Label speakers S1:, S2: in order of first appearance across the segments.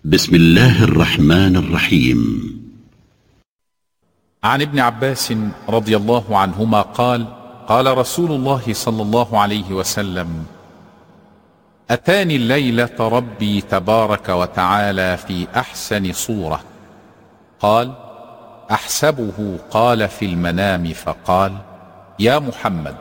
S1: بسم الله الرحمن الرحيم.
S2: عن ابن عباس رضي الله عنهما قال: قال رسول الله صلى الله عليه وسلم: أتاني الليلة ربي تبارك وتعالى في أحسن صورة. قال: أحسبه قال في المنام فقال: يا محمد،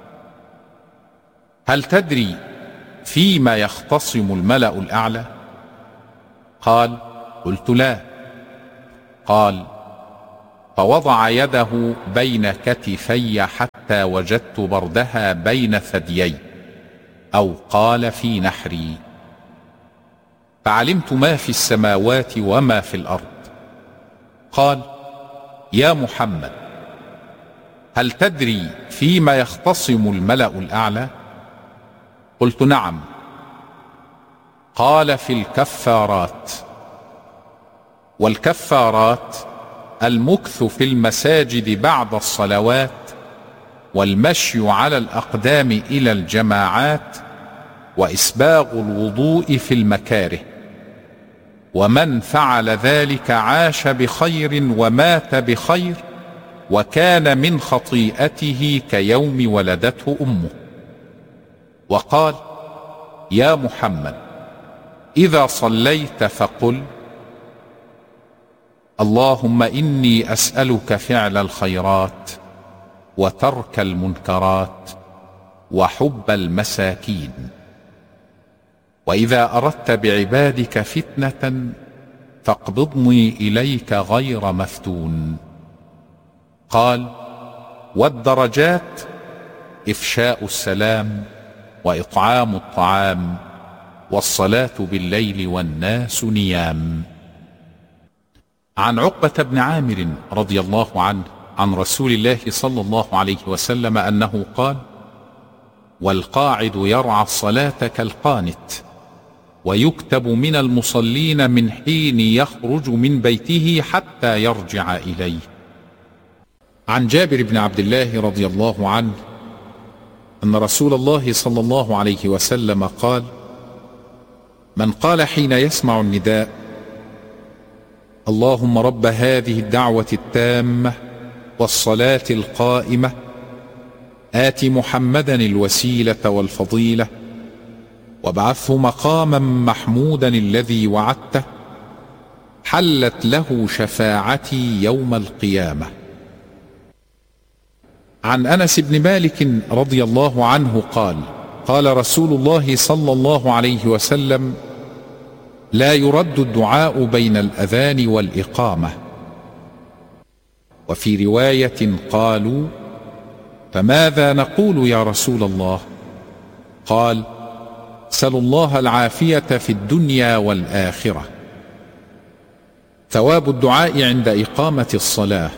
S2: هل تدري فيما يختصم الملأ الأعلى؟ قال: قلت لا. قال: فوضع يده بين كتفي حتى وجدت بردها بين ثديي، أو قال في نحري، فعلمت ما في السماوات وما في الأرض. قال: يا محمد، هل تدري فيما يختصم الملأ الأعلى؟ قلت نعم. قال: في الكفارات. والكفارات المكث في المساجد بعد الصلوات، والمشي على الأقدام إلى الجماعات، وإسباغ الوضوء في المكاره. ومن فعل ذلك عاش بخير ومات بخير، وكان من خطيئته كيوم ولدته أمه. وقال: يا محمد، إذا صليت فقل: اللهم إني أسألك فعل الخيرات، وترك المنكرات، وحب المساكين. وإذا أردت بعبادك فتنة فاقبضني إليك غير مفتون. قال: والدرجات إفشاء السلام، وإطعام الطعام، والصلاة بالليل والناس نيام. عن عقبة بن عامر رضي الله عنه عن رسول الله صلى الله عليه وسلم أنه قال: والقاعد يرعى الصلاة كالقانت، ويكتب من المصلين من حين يخرج من بيته حتى يرجع إليه. عن جابر بن عبد الله رضي الله عنه أن رسول الله صلى الله عليه وسلم قال: من قال حين يسمع النداء: اللهم رب هذه الدعوة التامة والصلاة القائمة، آت محمدا الوسيلة والفضيلة، وابعثه مقاما محمودا الذي وعدته، حلت له شفاعتي يوم القيامة. عن أنس بن مالك رضي الله عنه قال: قال رسول الله صلى الله عليه وسلم: لا يرد الدعاء بين الأذان والإقامة. وفي رواية قالوا: فماذا نقول يا رسول الله؟ قال: سلوا الله العافية في الدنيا والآخرة. ثواب الدعاء عند إقامة الصلاة.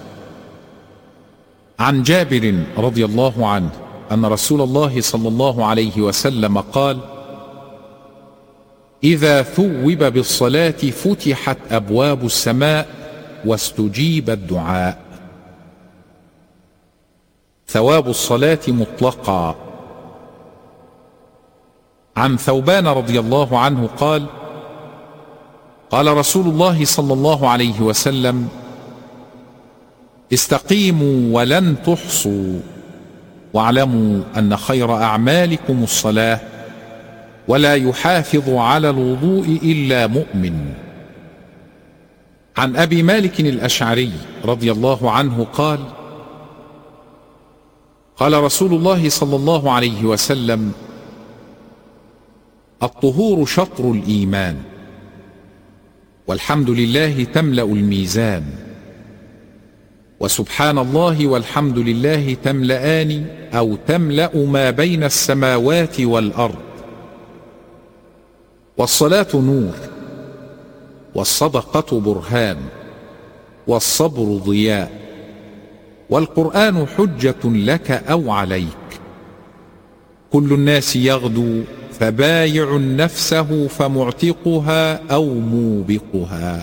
S2: عن جابر رضي الله عنه أن رسول الله صلى الله عليه وسلم قال: إذا ثوب بالصلاة فتحت أبواب السماء واستجيب الدعاء. ثواب الصلاة مطلقا. عن ثوبان رضي الله عنه قال: قال رسول الله صلى الله عليه وسلم: استقيموا ولن تحصوا، واعلموا أن خير أعمالكم الصلاة، ولا يحافظ على الوضوء إلا مؤمن. عن أبي مالك الأشعري رضي الله عنه قال: قال رسول الله صلى الله عليه وسلم: الطهور شطر الإيمان، والحمد لله تملأ الميزان، وسبحان الله والحمد لله تملأان أو تملأ ما بين السماوات والأرض. والصلاة نور، والصدقة برهان، والصبر ضياء، والقرآن حجة لك أو عليك. كل الناس يغدو، فبايع نفسه فمعتقها أو موبقها.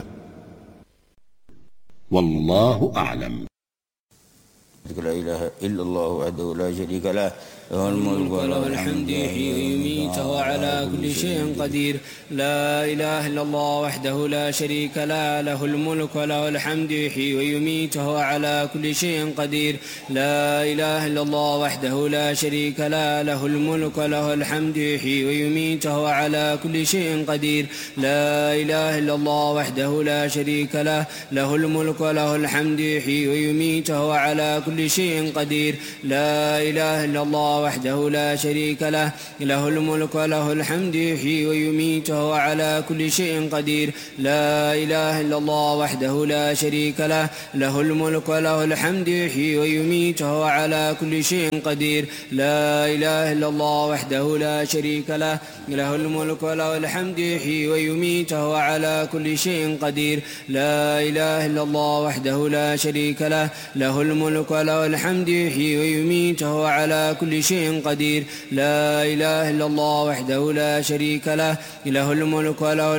S1: والله أعلم.
S3: لا إله إلا الله وحده لا شريك له له الملك وله الحمد يحيي ويميت وهو على كل شيء قدير. لا إله إلا الله وحده لا شريك له، له الملك وله الحمد يحيي ويميت وهو على كل شيء قدير. لا إله إلا الله وحده لا شريك له، له الملك وله الحمد يحيي ويميت وهو على كل شيء قدير. لا إله إلا الله وحده لا شريك له، له الملك وله الحمد يحيي ويميت وهو على كل شيء قدير. لا إله إلا الله وحده لا شريك له، له الملك وله الحمد يحيي ويميت وهو على كل شيء قدير. لا إله إلا الله وحده لا شريك له، له الملك وله الحمد يحيي ويميت وهو على كل شيء قدير. لا إله إلا الله وحده لا شريك له، له الملك وله الحمد يحيي ويميت وهو على كل شيء قدير. لا إله إلا الله وحده لا شريك له، له الملك وله الحمد يحيي ويميت وهو على كل شيء قدير. لا إله إلا الله وحده لا شريك له، له الملك وله